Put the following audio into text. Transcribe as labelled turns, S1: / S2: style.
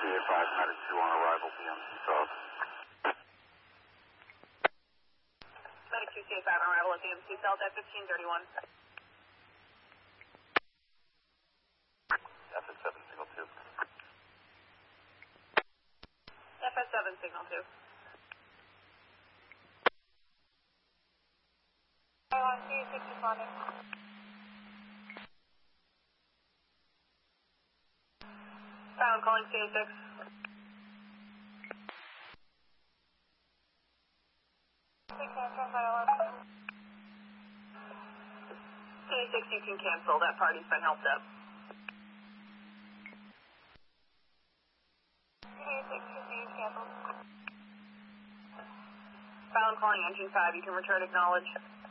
S1: CA5, United 2 on arrival, BMC South.
S2: United 2, CA5 on arrival at BMC South at 1531.
S1: FS7, signal 2.
S2: FS7, signal 2. I1, CA6 responding. I'm calling CA6. CA6, you can cancel. That party's been helped up. CA6, you canceled. I'm calling engine 5. You can return acknowledge.